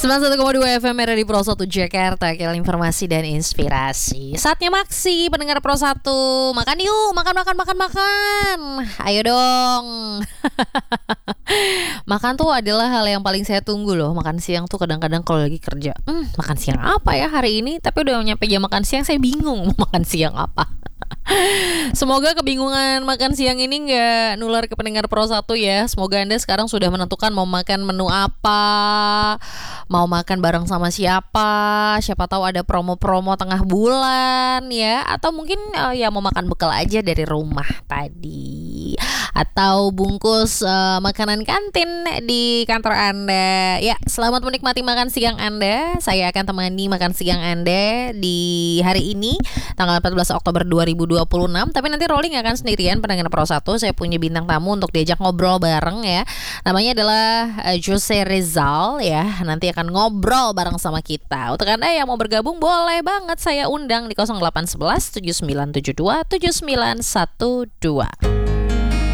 91,2 FM Radio Pro 1 Jakarta, kira informasi dan inspirasi. Saatnya maksi pendengar Pro 1. Makan yuk, makan. Ayo dong. Makan tuh adalah hal yang paling saya tunggu loh. Makan siang tuh kadang-kadang kalau lagi kerja, makan siang apa ya hari ini? Tapi udah nyampe jam makan siang saya bingung mau makan siang apa. Semoga kebingungan makan siang ini gak nular ke pendengar Pro 1 ya. Semoga Anda sekarang sudah menentukan mau makan menu apa, mau makan bareng sama siapa. Siapa tahu ada promo-promo tengah bulan ya. Atau mungkin ya mau makan bekal aja dari rumah tadi, atau bungkus makanan kantin di kantor Anda. Ya, selamat menikmati makan siang Anda. Saya akan temani makan siang Anda di hari ini tanggal 14 Oktober 2026. Tapi nanti rolling akan sendirian pendengar Pro 1. Saya punya bintang tamu untuk diajak ngobrol bareng ya. Namanya adalah Jose Rizal ya. Nanti akan ngobrol bareng sama kita. Untuk Anda yang mau bergabung boleh banget saya undang di 0811 7972 7912.